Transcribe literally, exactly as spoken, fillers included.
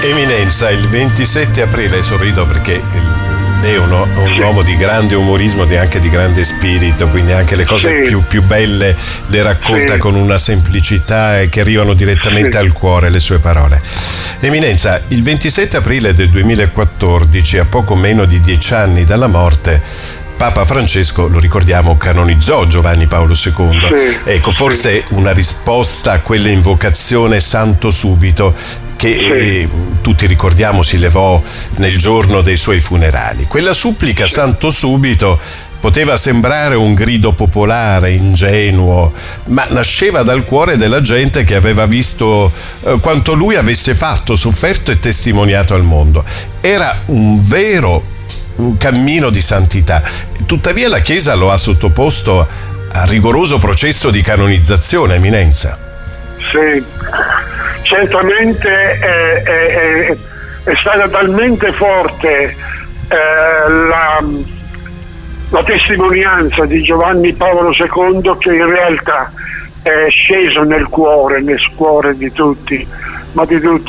Eminenza, il ventisette aprile, sorrido perché lei è uno, un sì. uomo di grande umorismo e anche di grande spirito, quindi anche le cose sì. più, più belle le racconta sì. con una semplicità che arrivano direttamente sì. al cuore le sue parole. Eminenza, il ventisette aprile del duemilaquattordici, a poco meno di dieci anni dalla morte, Papa Francesco, lo ricordiamo, canonizzò Giovanni Paolo secondo. Sì, ecco, forse sì. una risposta a quella invocazione Santo Subito che sì. eh, tutti ricordiamo si levò nel giorno dei suoi funerali. Quella supplica sì. Santo Subito poteva sembrare un grido popolare, ingenuo, ma nasceva dal cuore della gente che aveva visto eh, quanto lui avesse fatto, sofferto e testimoniato al mondo. Era un vero un cammino di santità. Tuttavia la Chiesa lo ha sottoposto a rigoroso processo di canonizzazione, Eminenza. Sì, certamente è, è, è stata talmente forte eh, la, la testimonianza di Giovanni Paolo secondo che in realtà è sceso nel cuore, nel cuore di tutti, ma di tutti